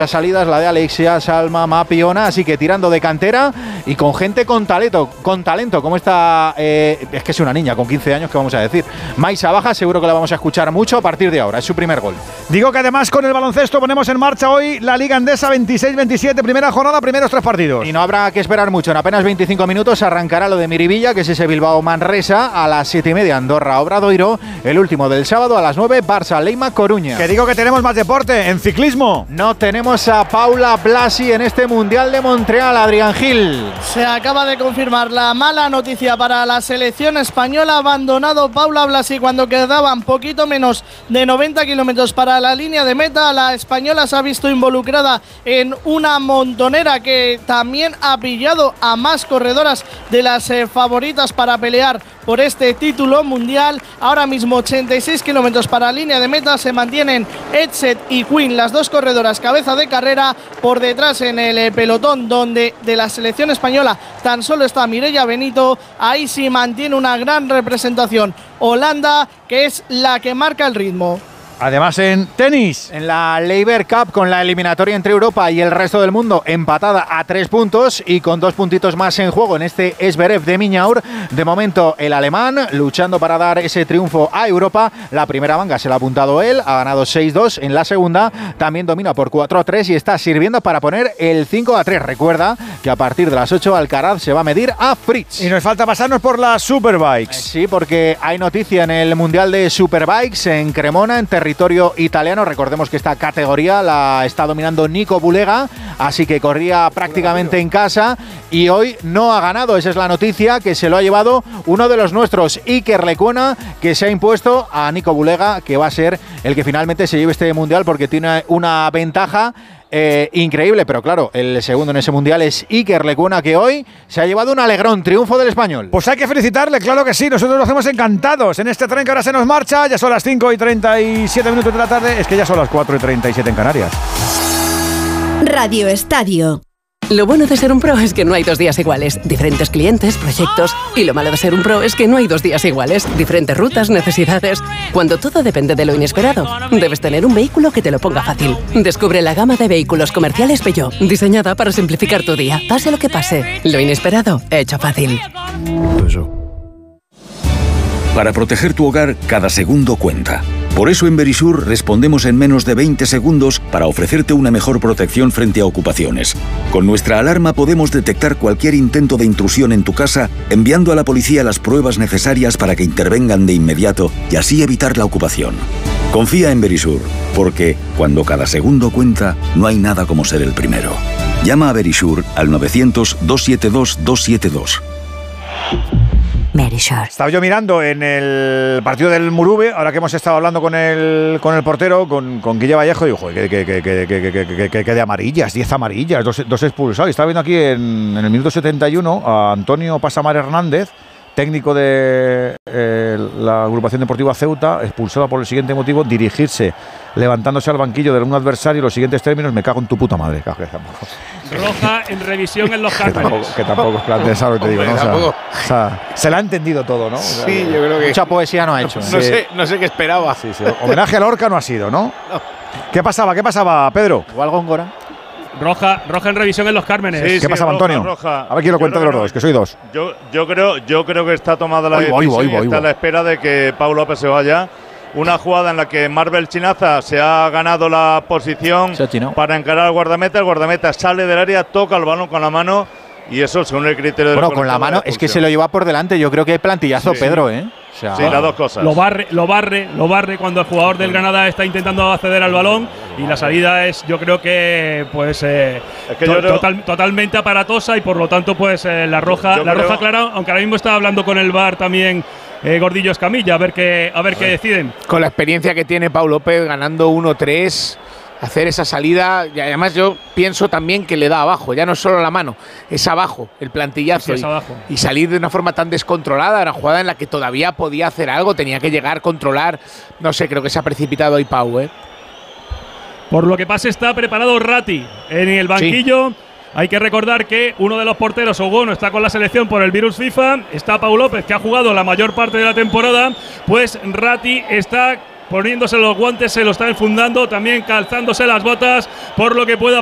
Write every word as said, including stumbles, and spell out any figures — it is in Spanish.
salidas, la de Alexia, Salma, Mapiona, así que tirando de cantera y con gente con talento, con talento, como esta, eh, es que es una niña con quince años, que vamos a decir. Maisa Baja, seguro que la vamos a escuchar mucho a partir de ahora, es su primer gol. Digo que además con el baloncesto ponemos en marcha hoy la Liga Endesa veintiséis veintisiete, primera jornada, primeros tres partidos. Y no habrá que esperar mucho, en apenas veinticinco minutos arrancará lo de Miribilla, que es ese Bilbao-Manresa, a las siete y media Andorra-Obradoiro, el último del sábado a las nueve, Barça-Leima-Coruña. Que digo que tenemos más deporte, en ciclismo. No tenemos a Paula Blasi en este Mundial de Montreal, Adrián Gil. Se acaba de confirmar la mala noticia para la selección española. Abandonado Paula Blasi cuando quedaban poquito menos de noventa kilómetros para la línea de meta. La española se ha visto involucrada en una montonera que también ha pillado a más corredoras de las eh, favoritas para pelear por este título mundial. Ahora mismo ochenta y seis kilómetros para la línea de meta. Se mantienen Etset y Quinn, las dos corredoras cabeza de carrera. Por detrás en el eh, pelotón, donde de la selección española tan solo está Mireia Benito. Ahí sí mantiene una gran representación Holanda, que es la que marca el ritmo. Además en tenis, en la Laver Cup, con la eliminatoria entre Europa y el resto del mundo empatada a tres puntos y con dos puntitos más en juego en este Zverev de Miñaur. De momento el alemán luchando para dar ese triunfo a Europa. La primera manga se la ha apuntado él, ha ganado seis dos. En la segunda también domina por cuatro a tres y está sirviendo para poner el cinco a tres. Recuerda que a partir de las ocho Alcaraz se va a medir a Fritz. Y nos falta pasarnos por las Superbikes. Sí, porque hay noticia en el Mundial de Superbikes en Cremona, en territorio territorio italiano. Recordemos que esta categoría la está dominando Nico Bulega, así que corría prácticamente en casa y hoy no ha ganado. Esa es la noticia, que se lo ha llevado uno de los nuestros, Iker Lecuona, que se ha impuesto a Nico Bulega, que va a ser el que finalmente se lleve este mundial porque tiene una ventaja Eh, increíble, pero claro, el segundo en ese mundial es Iker Lecuona, que hoy se ha llevado un alegrón, triunfo del español. Pues hay que felicitarle, claro que sí, nosotros lo hacemos encantados en este tren que ahora se nos marcha. Ya son las cinco y treinta y siete minutos de la tarde, es que ya son las cuatro y treinta y siete en Canarias. Radio Estadio. Lo bueno de ser un pro es que no hay dos días iguales. Diferentes clientes, proyectos. Y lo malo de ser un pro es que no hay dos días iguales. Diferentes rutas, necesidades. Cuando todo depende de lo inesperado, debes tener un vehículo que te lo ponga fácil. Descubre la gama de vehículos comerciales Peugeot, diseñada para simplificar tu día. Pase lo que pase, lo inesperado, hecho fácil. Para proteger tu hogar, cada segundo cuenta. Por eso en Verisur respondemos en menos de veinte segundos para ofrecerte una mejor protección frente a ocupaciones. Con nuestra alarma podemos detectar cualquier intento de intrusión en tu casa, enviando a la policía las pruebas necesarias para que intervengan de inmediato y así evitar la ocupación. Confía en Verisur, porque cuando cada segundo cuenta, no hay nada como ser el primero. Llama a Verisur al novecientos, doscientos setenta y dos, doscientos setenta y dos. Verisur. Estaba yo mirando en el partido del Murube, ahora que hemos estado hablando con el, con el portero, con, con Guille Vallejo, y digo, joder, que, que, que, que, que, que, que, que, que de amarillas, diez amarillas, dos, dos expulsados. Y estaba viendo aquí en, en el minuto setenta y uno a Antonio Pasamar Hernández, técnico de eh, la agrupación deportiva Ceuta, expulsado por el siguiente motivo: dirigirse levantándose al banquillo de un adversario. Los siguientes términos: me cago en tu puta madre. Roja en revisión en los Cármenes. Que tampoco, que tampoco es plan de eso, te digo, ¿no? O sea, o sea, se la ha entendido todo, ¿no? O sea, sí, yo creo que mucha poesía no ha hecho. No, no, sé, no sé qué esperaba. Sí, sí. Homenaje a Lorca no ha sido, ¿no? No. ¿Qué pasaba? ¿Qué pasaba, Pedro? Igual Góngora. Roja, roja en revisión en los Cármenes. Sí, ¿Qué sí, pasaba, roja, Antonio? Roja. A ver quién lo cuenta de los dos, que soy dos. Yo, yo, creo, yo creo que está tomada la voy, decisión voy, voy, y voy, está voy. a la espera de que Pau López se vaya. Una jugada en la que Marvel Chinaza se ha ganado la posición para encarar al guardameta. El guardameta sale del área, toca el balón con la mano y eso según el criterio del Bueno, con la mano es que se lo lleva por delante. Yo creo que hay plantillazo, sí, Pedro, ¿eh? O sea, sí, las dos cosas. Lo barre, lo barre, lo barre cuando el jugador del Granada está intentando acceder al balón y la salida es, yo creo que, pues, eh, es que to creo total, totalmente aparatosa y por lo tanto, pues, eh, la roja, yo la creo roja clara, aunque ahora mismo está hablando con el V A R también. Eh, Gordillo Escamilla, a ver qué, a ver qué deciden. Con la experiencia que tiene Pau López ganando uno tres, hacer esa salida, y además yo pienso también que le da abajo, ya no es solo la mano, es abajo, el plantillazo. Sí, es y, abajo. y salir de una forma tan descontrolada, una jugada en la que todavía podía hacer algo, tenía que llegar, controlar, no sé, creo que se ha precipitado ahí Pau, ¿eh? Por lo que pasa está preparado Ratti en el banquillo. Sí. Hay que recordar que uno de los porteros, Ogono, está con la selección por el virus FIFA. Está Pau López, que ha jugado la mayor parte de la temporada. Pues Ratti está poniéndose los guantes, se lo está enfundando, también calzándose las botas, por lo que pueda